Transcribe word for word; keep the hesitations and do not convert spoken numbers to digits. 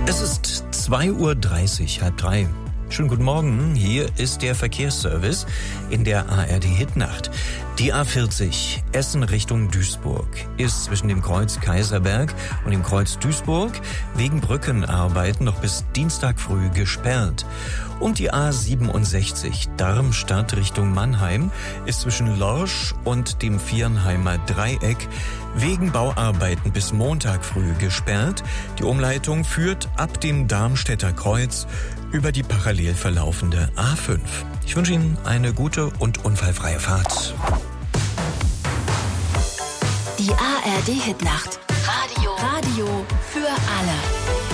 Es ist zwei Uhr dreißig, halb drei. Schönen guten Morgen, hier ist der Verkehrsservice in der A R D-Hitnacht. Die A vierzig, Essen Richtung Duisburg, ist zwischen dem Kreuz Kaiserberg und dem Kreuz Duisburg wegen Brückenarbeiten noch bis Dienstag früh gesperrt. Und die A siebenundsechzig, Darmstadt Richtung Mannheim, ist zwischen Lorsch und dem Viernheimer Dreieck wegen Bauarbeiten bis Montag früh gesperrt. Die Umleitung führt ab dem Darmstädter Kreuz über die parallel verlaufende A fünf. Ich wünsche Ihnen eine gute und unfallfreie Fahrt. Die A R D-Hitnacht. Radio. Radio für alle.